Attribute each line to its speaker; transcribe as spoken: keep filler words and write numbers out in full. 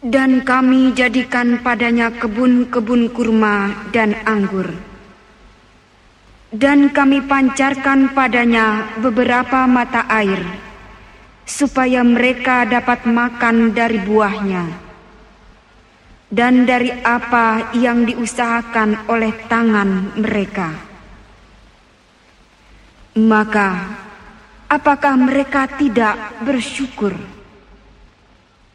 Speaker 1: Dan kami jadikan padanya kebun-kebun kurma dan anggur. Dan kami pancarkan padanya beberapa mata air, supaya mereka dapat makan dari buahnya, dan dari apa yang diusahakan oleh tangan mereka. Maka, apakah mereka tidak bersyukur?